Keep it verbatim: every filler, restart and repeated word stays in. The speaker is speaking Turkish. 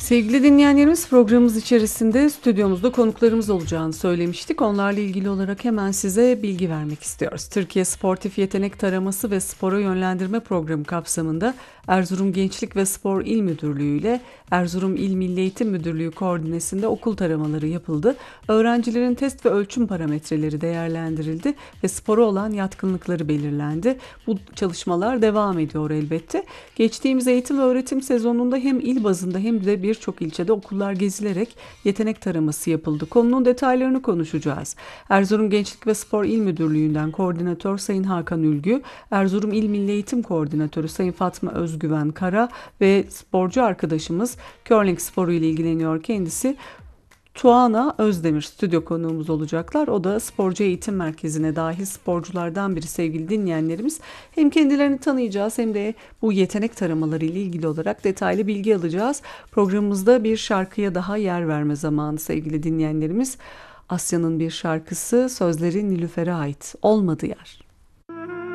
Sevgili dinleyenlerimiz, programımız içerisinde stüdyomuzda konuklarımız olacağını söylemiştik. Onlarla ilgili olarak hemen size bilgi vermek istiyoruz. Türkiye Sportif Yetenek Taraması ve Spora Yönlendirme Programı kapsamında Erzurum Gençlik ve Spor İl Müdürlüğü ile Erzurum İl Milli Eğitim Müdürlüğü koordinesinde okul taramaları yapıldı. Öğrencilerin test ve ölçüm parametreleri değerlendirildi ve spora olan yatkınlıkları belirlendi. Bu çalışmalar devam ediyor elbette. Geçtiğimiz eğitim ve öğretim sezonunda hem il bazında hem de birçok ilçede okullar gezilerek yetenek taraması yapıldı. Konunun detaylarını konuşacağız. Erzurum Gençlik ve Spor İl Müdürlüğü'nden Koordinatör Sayın Hakan Ülgü, Erzurum İl Milli Eğitim Koordinatörü Sayın Fatma Özgüven Kara ve sporcu arkadaşımız curling sporu ile ilgileniyor kendisi. Tuana Özdemir stüdyo konuğumuz olacaklar. O da sporcu eğitim merkezine dahil sporculardan biri sevgili dinleyenlerimiz. Hem kendilerini tanıyacağız hem de bu yetenek taramaları ile ilgili olarak detaylı bilgi alacağız. Programımızda bir şarkıya daha yer verme zamanı sevgili dinleyenlerimiz. Asya'nın bir şarkısı, sözleri Nilüfer'e ait. Olmadı Yar.